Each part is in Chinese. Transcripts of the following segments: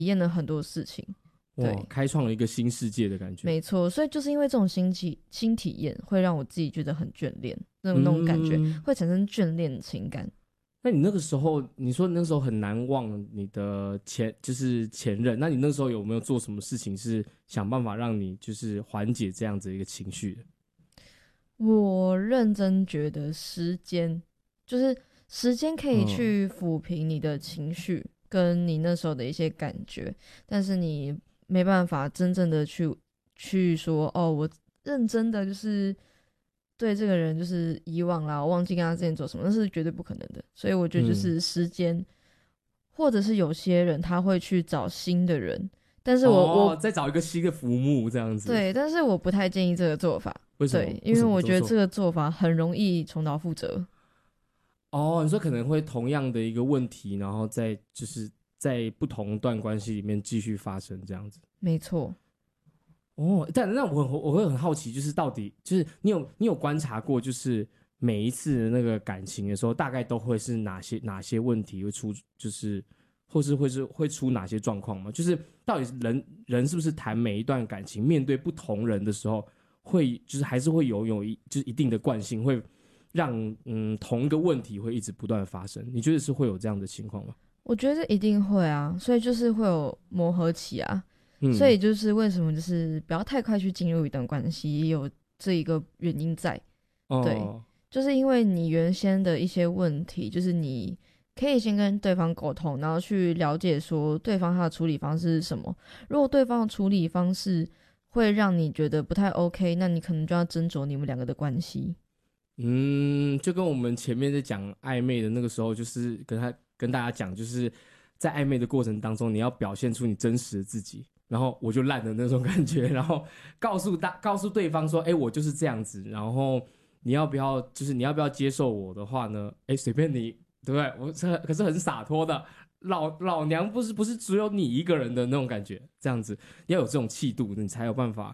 验了很多事情。对， 开创了一个新世界的感觉。 没错，所以就是因为这种新体验，会让我自己觉得很眷恋，那种感觉会产生眷恋的情感。 那你那个时候，你说那时候很难忘你的就是前任，那你那时候有没有做什么事情是想办法让你就是缓解这样子一个情绪的？ 我认真觉得就是时间可以去抚平你的情绪，跟你那时候的一些感觉，但是你没办法真正的去说我认真的就是对这个人就是遗忘啦，我忘记跟他之前做什么，那是绝对不可能的。所以我觉得就是时间，或者是有些人他会去找新的人，但是我再找一个新的浮木这样子。 对，但是我不太建议这个做法。 为什么？ 对，因为我觉得这个做法很容易重蹈覆辙。 你说可能会同样的一个问题，然后就是在不同段关系里面继续发生这样子。 没错。 但那我会很好奇，就是到底就是你有观察过，就是每一次的那个感情的时候，大概都会是哪些问题会出，就是或是会出哪些状况吗？就是到底人是不是谈每一段感情，面对不同人的时候，会就是还是会有就是一定的惯性，会让同一个问题会一直不断的发生？你觉得是会有这样的情况吗？ 我觉得一定会啊，所以就是会有磨合期啊。所以就是为什么就是不要太快去进入一段关系，也有这一个原因在。对，就是因为你原先的一些问题，就是你可以先跟对方沟通，然后去了解说对方他的处理方式是什么。如果对方的处理方式会让你觉得不太 OK， 那你可能就要斟酌你们两个的关系。 就跟我们前面在讲暧昧的那个时候，就是跟大家讲，就是在暧昧的过程当中，你要表现出你真实的自己。然后我就烂的那种感觉，然后告诉对方说，我就是这样子，然后你要不要接受我的话呢？随便你，对不对？我可是很洒脱的，老娘不是只有你一个人的那种感觉，这样子要有这种气度，你才有办法，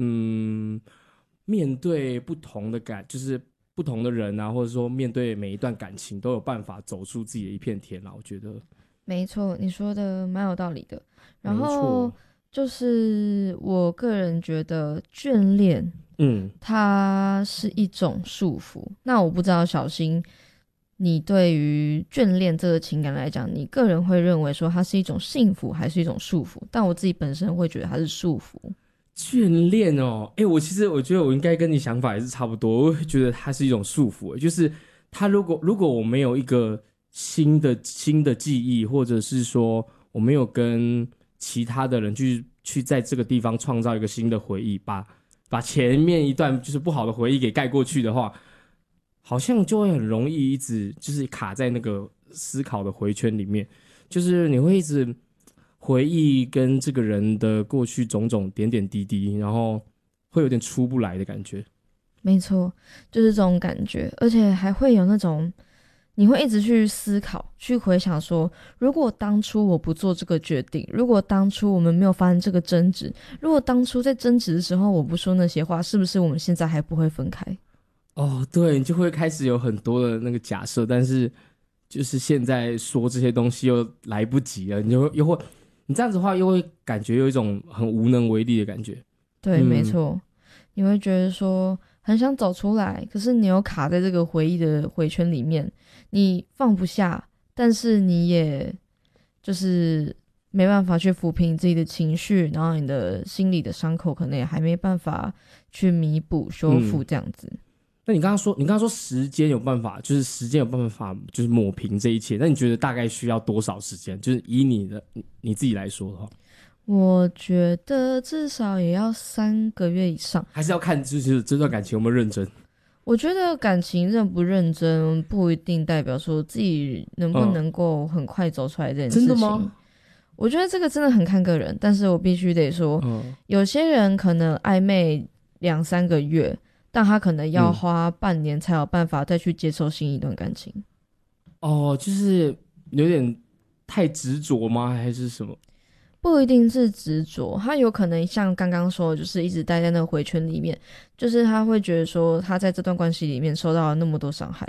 面对不同的就是不同的人啊，或者说面对每一段感情，都有办法走出自己的一片天啦。我觉得没错，你说的蛮有道理的。然后就是我个人觉得眷恋，它是一种束缚。那我不知道小新，你对于眷恋这个情感来讲，你个人会认为说它是一种幸福还是一种束缚？但我自己本身会觉得它是束缚。 眷恋我其实我觉得我应该跟你想法也是差不多，我会觉得它是一种束缚，就是它如果我没有一个新的记忆，或者是说我没有跟其他的人去在这个地方创造一个新的回忆，把前面一段就是不好的回忆给盖过去的话，好像就会很容易一直就是卡在那个思考的回圈里面，就是你会一直回忆跟这个人的过去种种点点滴滴，然后会有点出不来的感觉。 没错，就是这种感觉，而且还会有那种你会一直去思考，去回想说，如果当初我不做这个决定，如果当初我们没有发生这个争执，如果当初在争执的时候我不说那些话，是不是我们现在还不会分开？ 对，你就会开始有很多的那个假设，但是就是现在说这些东西又来不及了，你这样子的话又会感觉有一种很无能为力的感觉。 对，没错，你会觉得说很想走出来，可是你又卡在这个回忆的回圈里面，你放不下，但是你也就是没办法去抚平你自己的情绪，然后你的心理的伤口可能也还没办法去弥补修复这样子。 那你刚刚说时间有办法，就是抹平这一切。那你觉得大概需要多少时间？就是以你自己来说的话， 我觉得至少也要3个月以上， 还是要看就是这段感情有没有认真。 我觉得感情认不认真不一定代表说自己能不能够很快走出来这件事情。 真的吗？ 我觉得这个真的很看个人，但是我必须得说，有些人可能暧昧2-3个月，但他可能要花半年才有办法再去接受新一段感情。 就是有点太执着吗？还是什么？ 不一定是执着，他有可能像刚刚说的，就是一直待在那个回圈里面，就是他会觉得说他在这段关系里面受到了那么多伤害，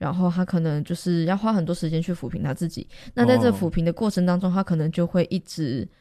然后他可能就是要花很多时间去抚平他自己。那在这抚平的过程当中，他可能就会一直